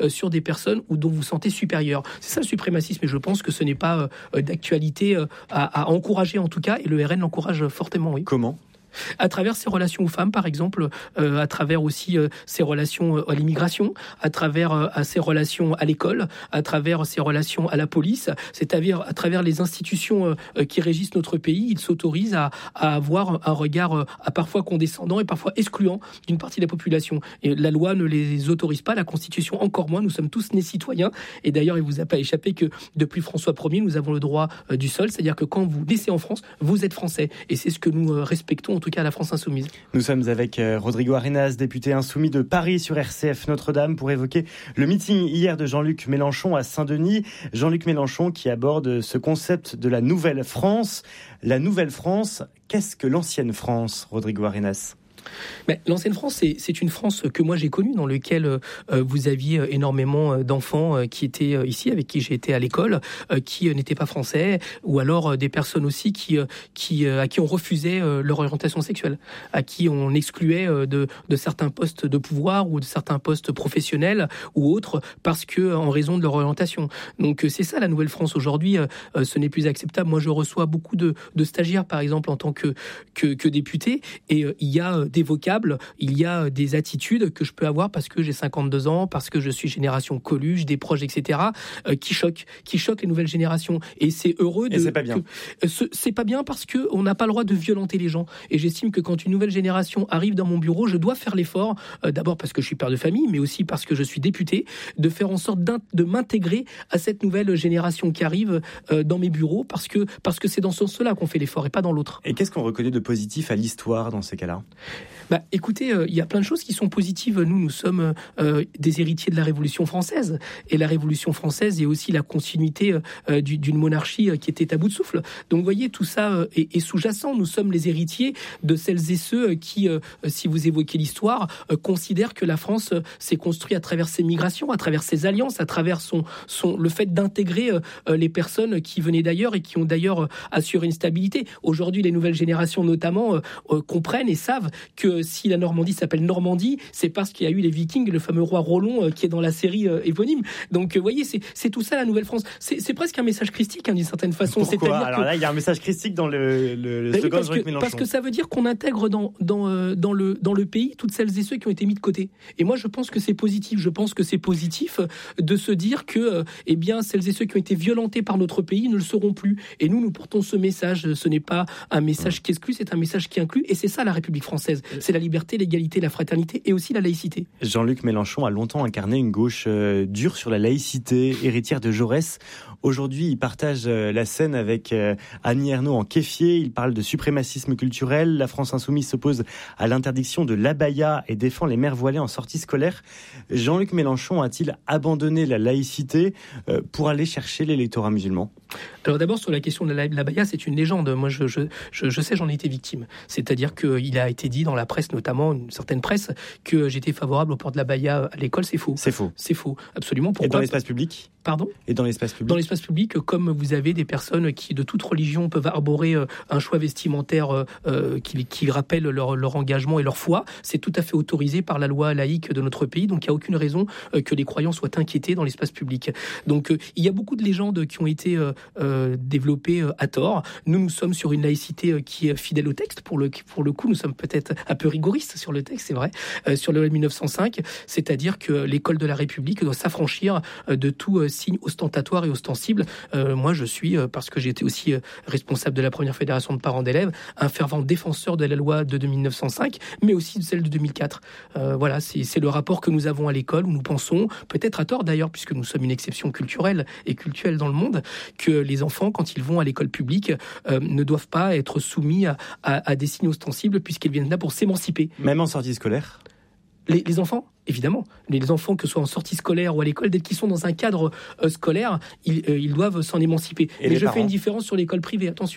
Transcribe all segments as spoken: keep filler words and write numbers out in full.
euh, sur des personnes ou dont vous sentez supérieur. C'est ça le suprémacisme, et je pense que ce n'est pas euh, d'actualité euh, à, à encourager en tout cas, et le R N l'encourage fortement. Oui. Comment ? À travers ses relations aux femmes, par exemple, euh, à travers aussi euh, ses relations euh, à l'immigration, à travers euh, à ses relations à l'école, à travers ses relations à la police, c'est-à-dire à travers les institutions euh, qui régissent notre pays, il s'autorise à, à avoir un regard euh, à parfois condescendant et parfois excluant d'une partie de la population. Et la loi ne les autorise pas, la Constitution encore moins. Nous sommes tous nés citoyens. Et d'ailleurs, il vous a pas échappé que depuis François Premier, nous avons le droit euh, du sol, c'est-à-dire que quand vous naissez en France, vous êtes français. Et c'est ce que nous euh, respectons. En tout cas à la France Insoumise. Nous sommes avec Rodrigo Arenas, député insoumis de Paris sur R C F Notre-Dame, pour évoquer le meeting hier de Jean-Luc Mélenchon à Saint-Denis. Jean-Luc Mélenchon qui aborde ce concept de la Nouvelle France. La Nouvelle France, qu'est-ce que l'Ancienne France, Rodrigo Arenas ? Mais l'ancienne France, c'est, c'est une France que moi j'ai connue, dans laquelle euh, vous aviez énormément d'enfants euh, qui étaient euh, ici, avec qui j'ai été à l'école, euh, qui euh, n'étaient pas français, ou alors euh, des personnes aussi qui, euh, qui, euh, à qui on refusait euh, leur orientation sexuelle, à qui on excluait euh, de, de certains postes de pouvoir ou de certains postes professionnels ou autres, parce que en raison de leur orientation. Donc euh, c'est ça la Nouvelle France aujourd'hui. Euh, ce n'est plus acceptable. Moi je reçois beaucoup de, de stagiaires, par exemple, en tant que, que, que député, et euh, il y a euh, des vocables, il y a des attitudes que je peux avoir parce que j'ai cinquante-deux ans, parce que je suis génération Coluche, des proches, et cetera, euh, qui choquent, qui choquent les nouvelles générations. Et c'est heureux de... Et c'est pas bien. Que, euh, ce, c'est pas bien parce qu'on n'a pas le droit de violenter les gens. Et j'estime que quand une nouvelle génération arrive dans mon bureau, je dois faire l'effort, euh, d'abord parce que je suis père de famille, mais aussi parce que je suis député, de faire en sorte de m'intégrer à cette nouvelle génération qui arrive euh, dans mes bureaux, parce que, parce que c'est dans ce sens-là qu'on fait l'effort et pas dans l'autre. Et qu'est-ce qu'on reconnaît de positif à l'histoire dans ces cas-là ? Bah, écoutez, il euh, y a plein de choses qui sont positives. Nous, nous sommes euh, des héritiers de la Révolution française. Et la Révolution française est aussi la continuité euh, d'une monarchie euh, qui était à bout de souffle. Donc, vous voyez, tout ça euh, est, est sous-jacent. Nous sommes les héritiers de celles et ceux qui, euh, si vous évoquez l'histoire, euh, considèrent que la France euh, s'est construite à travers ses migrations, à travers ses alliances, à travers son, son, le fait d'intégrer euh, les personnes qui venaient d'ailleurs et qui ont d'ailleurs euh, assuré une stabilité. Aujourd'hui, les nouvelles générations, notamment, euh, euh, comprennent et savent que si la Normandie s'appelle Normandie, c'est parce qu'il y a eu les Vikings, le fameux roi Rollon euh, qui est dans la série euh, éponyme. Donc, vous euh, voyez, c'est, c'est tout ça la Nouvelle France. C'est, c'est presque un message christique, hein, d'une certaine façon. Pourquoi ? C'est-à-dire Alors que... là, il y a un message christique dans le, le, le slogan de Jean-Luc Mélenchon. Parce que ça veut dire qu'on intègre dans, dans, euh, dans, le, dans le pays toutes celles et ceux qui ont été mis de côté. Et moi, je pense que c'est positif. Je pense que c'est positif de se dire que euh, eh bien, celles et ceux qui ont été violentés par notre pays ne le seront plus. Et nous, nous portons ce message. Ce n'est pas un message qui exclut, c'est un message qui inclut. Et c'est ça la République française. C'est la liberté, l'égalité, la fraternité et aussi la laïcité. Jean-Luc Mélenchon a longtemps incarné une gauche euh, dure sur la laïcité, héritière de Jaurès. Aujourd'hui, il partage euh, la scène avec euh, Annie Ernaux en kéfier. Il parle de suprémacisme culturel. La France Insoumise s'oppose à l'interdiction de l'abaya et défend les mères voilées en sortie scolaire. Jean-Luc Mélenchon a-t-il abandonné la laïcité euh, pour aller chercher l'électorat musulman ? Alors d'abord, sur la question de l'abaya, c'est une légende. Moi, je, je, je, je sais, j'en ai été victime. C'est-à-dire qu'il a été dit dans la presse, notamment une certaine presse, que j'étais favorable au port de l'abaya à l'école. C'est faux. C'est faux. C'est faux, absolument. Pourquoi ? Et dans l'espace public ? Pardon ? Et dans l'espace public ? Dans l'espace public, comme vous avez des personnes qui, de toute religion, peuvent arborer un choix vestimentaire euh, qui, qui rappelle leur, leur engagement et leur foi, c'est tout à fait autorisé par la loi laïque de notre pays. Donc, il n'y a aucune raison que les croyants soient inquiétés dans l'espace public. Donc, il y a beaucoup de légendes qui ont été euh, développées à tort. Nous, nous sommes sur une laïcité qui est fidèle au texte. Pour le, pour le coup, nous sommes peut-être un peu rigoristes sur le texte, c'est vrai, euh, sur le mille neuf cent cinq, c'est-à-dire que l'école de la République doit s'affranchir de tout signe ostentatoire et ostensible. Euh, moi, je suis, euh, parce que j'ai été aussi euh, responsable de la première fédération de parents d'élèves, un fervent défenseur de la loi de mille neuf cent cinq, mais aussi de celle de deux mille quatre. Euh, voilà, c'est, c'est le rapport que nous avons à l'école, où nous pensons, peut-être à tort d'ailleurs, puisque nous sommes une exception culturelle et cultuelle dans le monde, que les enfants, quand ils vont à l'école publique, euh, ne doivent pas être soumis à, à, à des signes ostensibles, puisqu'ils viennent là pour s'émanciper. Même en sortie scolaire ? Les, les enfants, évidemment. Les enfants, que ce soit en sortie scolaire ou à l'école, dès qu'ils sont dans un cadre euh, scolaire, ils, euh, ils doivent s'en émanciper. Et mais je parents. fais une différence sur l'école privée, attention.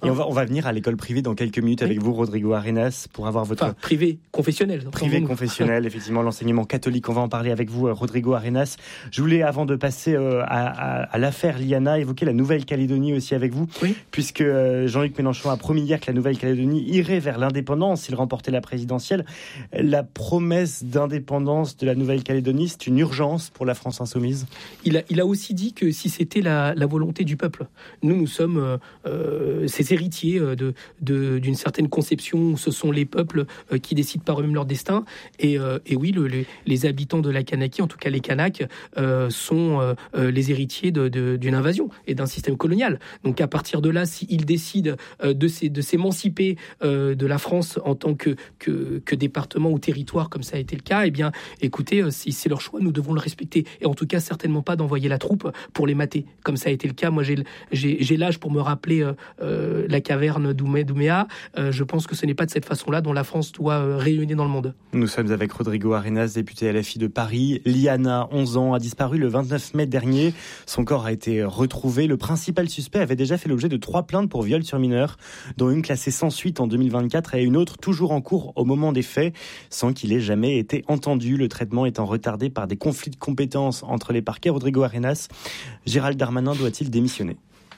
Et on va, on va venir à l'école privée dans quelques minutes oui. avec vous, Rodrigo Arenas, pour avoir votre... Enfin, privé confessionnel. Privé confessionnel, effectivement, l'enseignement catholique. On va en parler avec vous, Rodrigo Arenas. Je voulais, avant de passer euh, à, à, à l'affaire Liana, évoquer la Nouvelle-Calédonie aussi avec vous, oui. puisque euh, Jean-Luc Mélenchon a promis hier que la Nouvelle-Calédonie irait vers l'indépendance s'il remportait la présidentielle. La promesse d'indépendance de la Nouvelle-Calédonie, c'est une urgence pour la France insoumise. Il a, il a aussi dit que si c'était la, la volonté du peuple, nous, nous sommes euh, euh, ces héritiers de, de, d'une certaine conception où ce sont les peuples euh, qui décident par eux-mêmes leur destin. Et, euh, et oui, le, les, les habitants de la Kanaki, en tout cas les Kanaks, euh, sont euh, les héritiers de, de, d'une invasion et d'un système colonial. Donc à partir de là, s'ils décident euh, de, s'é, de s'émanciper euh, de la France en tant que, que, que département ou territoire, comme ça a été le cas, eh bien, écoutez, euh, si c'est leur choix, nous devons le respecter. Et en tout cas, certainement pas d'envoyer la troupe pour les mater, comme ça a été le cas. Moi, j'ai, j'ai, j'ai l'âge pour me rappeler euh, euh, la caverne d'Ouméa. Euh, je pense que ce n'est pas de cette façon-là dont la France doit euh, rayonner dans le monde. Nous sommes avec Rodrigo Arenas, député L F I de Paris. Liana, onze ans, a disparu le vingt-neuf mai dernier. Son corps a été retrouvé. Le principal suspect avait déjà fait l'objet de trois plaintes pour viol sur mineur, dont une classée sans suite en deux mille vingt-quatre et une autre toujours en cours au moment des faits, sans qu'il ait jamais été entendu. Le traitement étant retardé par des conflits de compétences entre les parquets. Rodrigo Arenas, Gérald Darmanin doit-il démissionner ?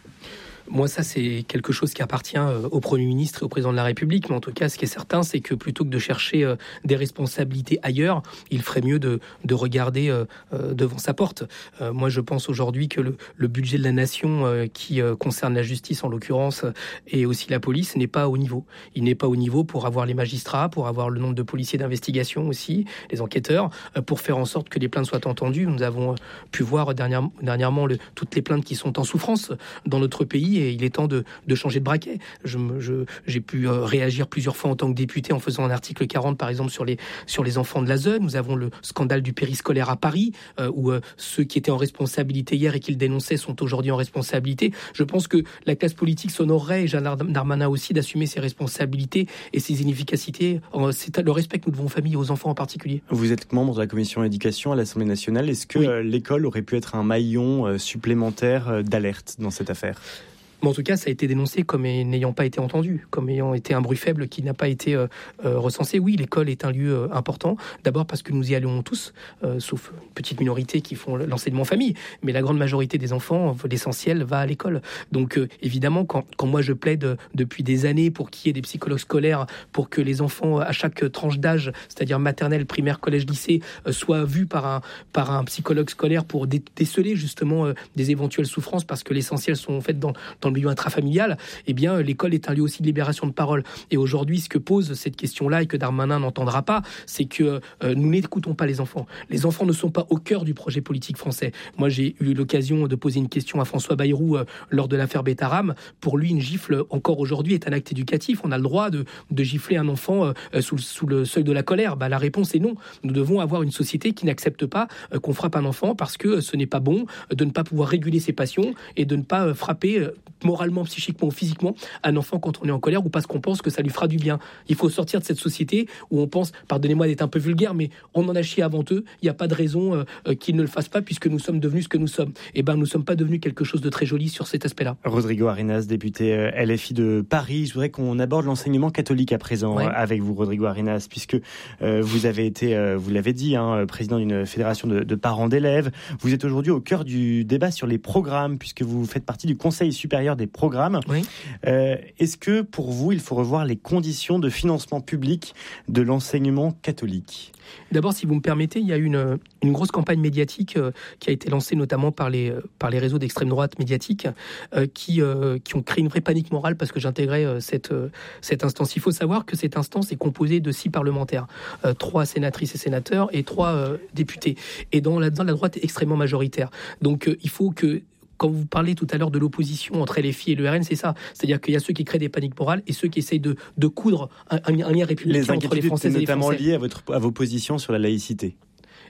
Moi, ça, c'est quelque chose qui appartient au Premier ministre et au Président de la République. Mais en tout cas, ce qui est certain, c'est que plutôt que de chercher des responsabilités ailleurs, il ferait mieux de, de regarder devant sa porte. Moi, je pense aujourd'hui que le, le budget de la nation qui concerne la justice, en l'occurrence, et aussi la police, n'est pas au niveau. Il n'est pas au niveau pour avoir les magistrats, pour avoir le nombre de policiers d'investigation aussi, les enquêteurs, pour faire en sorte que les plaintes soient entendues. Nous avons pu voir dernièrement, dernièrement le, toutes les plaintes qui sont en souffrance dans notre pays. Et il est temps de, de changer de braquet. Je, je, j'ai pu euh, réagir plusieurs fois en tant que député en faisant un article quarante, par exemple, sur les, sur les enfants de l'A S E. Nous avons le scandale du périscolaire à Paris, euh, où euh, ceux qui étaient en responsabilité hier et qui le dénonçaient sont aujourd'hui en responsabilité. Je pense que la classe politique s'honorerait, et Gérald Darmanin aussi, d'assumer ses responsabilités et ses inefficacités. C'est le respect que nous devons aux familles et aux enfants en particulier. Vous êtes membre de la commission éducation à l'Assemblée nationale. Est-ce que oui. euh, l'école aurait pu être un maillon euh, supplémentaire euh, d'alerte dans cette affaire ? Mais en tout cas, ça a été dénoncé comme n'ayant pas été entendu, comme ayant été un bruit faible qui n'a pas été euh, euh, recensé. Oui, l'école est un lieu euh, important, d'abord parce que nous y allons tous, euh, sauf une petite minorité qui font l'enseignement en famille, mais la grande majorité des enfants, l'essentiel, va à l'école. Donc euh, évidemment, quand, quand moi je plaide euh, depuis des années pour qu'il y ait des psychologues scolaires, pour que les enfants à chaque tranche d'âge, c'est-à-dire maternelle, primaire, collège, lycée, euh, soient vus par un, par un psychologue scolaire pour dé- déceler justement euh, des éventuelles souffrances, parce que l'essentiel sont faites dans, dans le milieu intrafamilial, eh bien, l'école est un lieu aussi de libération de parole. Et aujourd'hui, ce que pose cette question-là et que Darmanin n'entendra pas, c'est que euh, nous n'écoutons pas les enfants. Les enfants ne sont pas au cœur du projet politique français. Moi, j'ai eu l'occasion de poser une question à François Bayrou euh, lors de l'affaire Betaram. Pour lui, une gifle, encore aujourd'hui, est un acte éducatif. On a le droit de, de gifler un enfant euh, sous, sous le seuil de la colère. Bah, la réponse est non. Nous devons avoir une société qui n'accepte pas euh, qu'on frappe un enfant parce que ce n'est pas bon euh, de ne pas pouvoir réguler ses passions et de ne pas euh, frapper euh, moralement, psychiquement ou physiquement un enfant quand on est en colère ou parce qu'on pense que ça lui fera du bien. Il faut sortir de cette société où on pense, pardonnez-moi d'être un peu vulgaire, mais on en a chié avant eux, il n'y a pas de raison euh, euh, qu'ils ne le fassent pas puisque nous sommes devenus ce que nous sommes. Et ben, nous ne sommes pas devenus quelque chose de très joli sur cet aspect-là. Rodrigo Arenas, député euh, L F I de Paris, je voudrais qu'on aborde l'enseignement catholique à présent ouais. euh, avec vous, Rodrigo Arenas, puisque euh, vous avez été, euh, vous l'avez dit, hein, président d'une fédération de, de parents d'élèves. Vous êtes aujourd'hui au cœur du débat sur les programmes, puisque vous faites partie du Conseil supérieur des programmes. Oui. Euh, est-ce que pour vous, il faut revoir les conditions de financement public de l'enseignement catholique ? D'abord, si vous me permettez, il y a une, une grosse campagne médiatique euh, qui a été lancée notamment par les, par les réseaux d'extrême droite médiatique euh, qui, euh, qui ont créé une vraie panique morale parce que j'intégrais euh, cette, euh, cette instance. Il faut savoir que cette instance est composée de six parlementaires, euh, trois sénatrices et sénateurs et trois euh, députés. Et dans, là-dedans, la droite est extrêmement majoritaire. Donc, euh, il faut que quand vous parlez tout à l'heure de l'opposition entre L F I et le R N, c'est ça. C'est-à-dire qu'il y a ceux qui créent des paniques morales et ceux qui essayent de, de coudre un, un lien républicain les entre les Français et les Français. Les inquiétudes notamment liées à, votre, à vos positions sur la laïcité.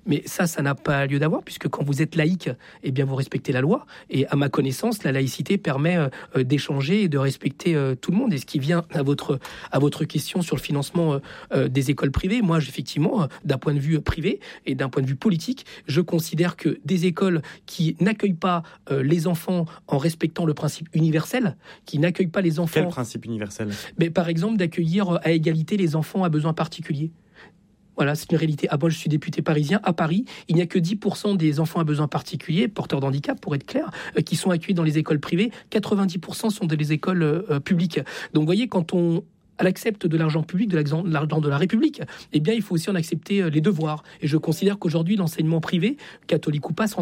Mais ça, ça n'a pas lieu d'avoir, puisque quand vous êtes laïque, eh bien, vous respectez la loi. Et à ma connaissance, la laïcité permet euh, d'échanger et de respecter euh, tout le monde. Et ce qui vient à votre, à votre question sur le financement euh, des écoles privées, moi, effectivement, d'un point de vue privé et d'un point de vue politique, je considère que des écoles qui n'accueillent pas euh, les enfants en respectant le principe universel, qui n'accueillent pas les enfants... Quel principe universel ? Mais par exemple, d'accueillir à égalité les enfants à besoins particuliers. Voilà, c'est une réalité. Ah, moi, je suis député parisien. À Paris, il n'y a que dix pour cent des enfants à besoins particuliers, porteurs d'handicap, pour être clair, euh, qui sont accueillis dans les écoles privées. quatre-vingt-dix pour cent sont des écoles euh, publiques. Donc, vous voyez, quand on accepte de l'argent public, de l'argent de la République, eh bien, il faut aussi en accepter les devoirs. Et je considère qu'aujourd'hui, l'enseignement privé, catholique ou pas,